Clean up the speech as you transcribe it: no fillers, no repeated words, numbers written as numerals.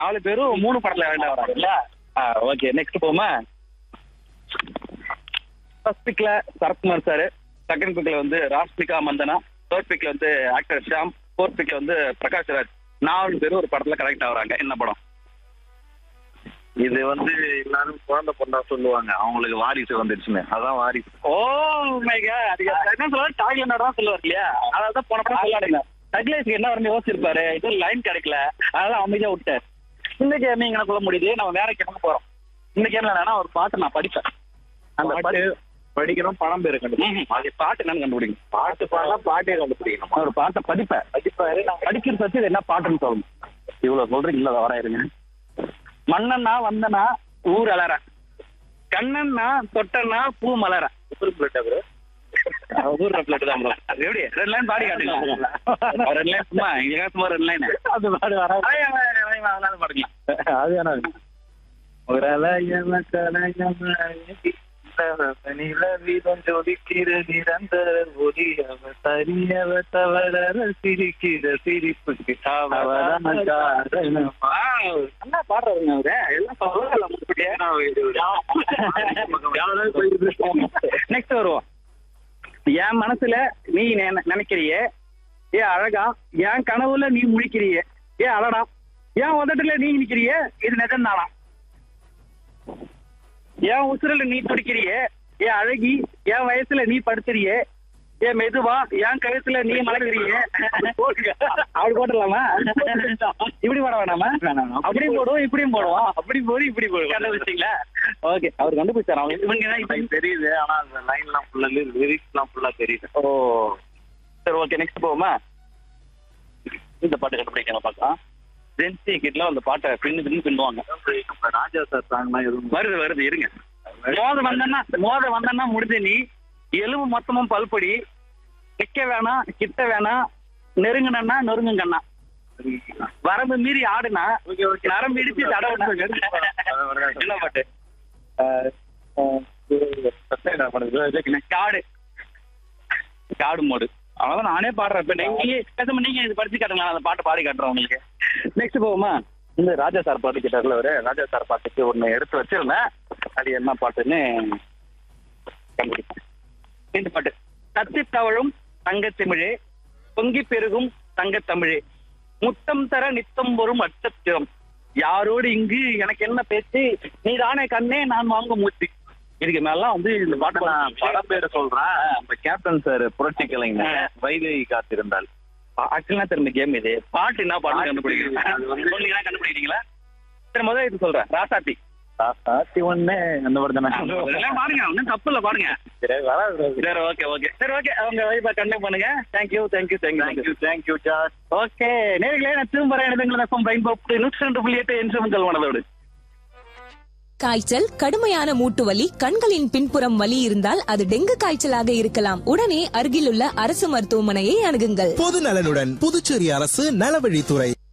4 பேரும் 3 படத்துல கரெக்டா வராங்க இல்ல? ஓகே, நெக்ஸ்ட் போமா. ஃபர்ஸ்ட் பிக்ல சரத்குமார் சார், செகண்ட் பிக்ல வந்து ராஷ்மிகா மந்தனா, தேர்ட் பிக்ல வந்து ஆக்டர் ஷியாம், ஃபோர்த் பிக்ல வந்து பிரகாஷ் ராஜ். 4 பேரும் ஒரு படத்துல கரெக்ட் ஆகுறாங்க. என்ன படம்? இது வந்து எல்லாரும் குழந்தை பொண்ணா சொல்லுவாங்க, அவங்களுக்கு வாரிசு வந்துடுச்சுன்னு. அதான் வாரிசு. ஓ மை காட், என்ன சொல்லுவாரு? டாக்லெண்டோட தான் சொல்லுவார் இல்லையா? அதான் போன படம் சொல்லாடுங்க. டக்லேஸ்க்கு என்ன வரணும் யோசிச்சிருப்பாரு, இது லைன் கிடைக்கல, அதெல்லாம் அமைதியா விட்டார். இந்த கேம் எங்க சொல்ல முடியுது, நம்ம வேற கேம் போறோம். இந்த கேம்ல என்னன்னா ஒரு பாட்டு நான் படிப்பேன், அந்த பாட்டு படிக்கணும், படம் பேரு கண்டுபிடிக்கணும். அது பாட்டு என்னன்னு கண்டுபிடிங்க. பாட்டு பாடலாம், பாட்டே கண்டுபிடிக்கணும். ஒரு பாட்டை படிப்பாரு, நான் படிக்கிறது வச்சு இது என்ன பாட்டுன்னு சொல்லணும். இவ்வளவு சொல்றீங்களா? வர இருங்க. மன்னன்னா வந்தனா ஊர் அலற, கண்ணன்னா தொட்டனா பூ மலர. ஊர் பிளட் தான். எப்படி 2 லைன் பாடி காட்டுங்க. 2 லைன் சும்மா எங்க சும்மா 2 லைன் அது பாடு வர பாடுங்க. அது வேணா ஒரு வீதம் ஜொலிக்கிற நிரந்தர ஒளி, அவ சரியவ தவற சிரிக்கிற சிரிப்புக்கு என்ன பாடுறாருங்க அவரு? எல்லாம் நெக்ஸ்ட் வருவோம். என் மனசுல நீ நினைக்கிறியே ஏ அழகா, என் கனவுல நீ முழிக்கிறியே ஏ அழடா, என் உதட்டுல நீ நிக்கிறியே இது நிஜம்தானா, என் உசுரல நீ துடிக்கிறியே ஏ அழகி, என் வயசுல நீ படுத்துறியே ஏ மெதுவா, என் கழுத்துல நீ மலக்கிறியே. அப்படி போட்டுடலாமா? இப்படி போட வேணாமா? அப்படியும் போடுவோம், இப்படியும் போடுவோம். அப்படி போடு, இப்படி போடுவோம். கண்டுபிடிச்சிங்களா? ஓகே, அவர் கண்டுபிடிச்சார். அவங்க தெரியுது, ஆனா அந்த லைன் எல்லாம் ஃபுல்லா, லிரிக்ஸ் எல்லாம் ஃபுல்லா தெரியுது. ஓ சரி, ஓகே, நெக்ஸ்ட் போவோமா? இந்த பாட்டு கண்டுபிடிக்கலாம் பார்க்கலாம். ஜென்சி கிட்ல அந்த பாட்டை பின்னுவாங்க. ராஜா சார் சாங்லாம் எதுவும் வருது இருங்க. மோத வந்தன்னா முடிஞ்ச நீ, எலும்பு மொத்தமும் பல்படி, நிக்க வேணாம் கிட்ட வேணாம், நெருங்குனா நொறுங்குங்கண்ணா, வரம்பு மீறி ஆடுனா நரம்பு இடிச்சு தடவுனா. என்ன பாட்டு? காடு மோடு. அவ்வளவுதான், நானே பாடுறேன். இப்ப நீங்க இது படிச்சு காட்டுங்க, அந்த பாட்டு பாடி காட்டுறேன் உங்களுக்கு. நெக்ஸ்ட் போவோமா? இந்த ராஜா சார் பாட்டு கேட்டார்ல அவரு, ராஜா சார் பாட்டுக்கு ஒண்ணு எடுத்து வச்சிருந்தேன். அது என்ன பாட்டுன்னு கண்டுபிடிப்பேன். இந்த பாட்டு தத்தி தவழும் தங்கத்தமிழே, பொங்கி பெருகும் தங்கத்தமிழே, முத்தம் தர நித்தம் வரும் அச்சத்திரம், யாரோடு இங்கு எனக்கு என்ன பேச்சு, நீ தானே கண்ணே நான் வாங்க மூச்சு. இதுக்கு மேலாம் வந்து இந்த பாட்டு நான் படம் பேரை சொல்றேன். இப்ப கேப்டன் சார் புரட்சி கலைஞர் வைதேகி காத்திருந்தால். ஆக்சுவலா தெரிஞ்ச கேம் இது. பாட்டு என்ன பாட்டு கண்டுபிடிக்கிறீங்க? கண்டுபிடிக்கிறீங்களா? சரி, முதல்ல இது சொல்றேன். ராசாத்தி ஒண்ணு அந்த பாருங்க, ஒன்னும் தப்பு இல்ல, பாருங்க. சரி, ஓகே. சரி, ஓகே, அவங்க வைப்பா கண்டிப்பா பண்ணுங்க. தேங்க்யூ. ஓகே நேர்களே, நான் திரும்ப வரேன். 102.8 என்று உங்கள் மனதோடு. காய்ச்சல், கடுமையான மூட்டு வலி, கண்களின் பின்புறம் வலி இருந்தால் அது டெங்கு காய்ச்சலாக இருக்கலாம். உடனே அருகிலுள்ள அரசு மருத்துவமனையை அணுகுங்கள். பொது நலனுடன் புதுச்சேரி அரசு நலவழித்துறை.